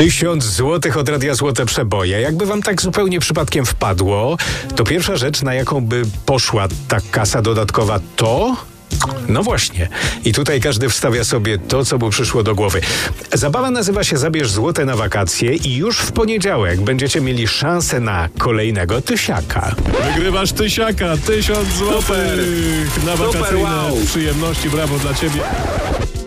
1000 złotych od Radia Złote Przeboje. Jakby wam tak zupełnie przypadkiem wpadło, to pierwsza rzecz, na jaką by poszła ta kasa dodatkowa, to... No właśnie. I tutaj każdy wstawia sobie to, co mu przyszło do głowy. Zabawa nazywa się Zabierz złote na wakacje i już w poniedziałek będziecie mieli szansę na kolejnego tysiaka. Wygrywasz tysiaka, 1000 złotych na wakacyjne wow. przyjemności. Brawo dla ciebie.